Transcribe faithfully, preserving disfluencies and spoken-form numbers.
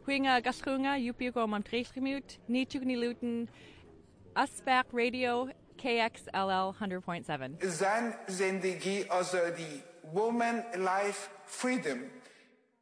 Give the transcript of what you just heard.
Huinga Gaschunga, Yupiugo Mam Tresgemut, Nichugni Luton, Asbach Radio, K X L L one hundred point seven. Zijn zendegi als die Women Life Freedom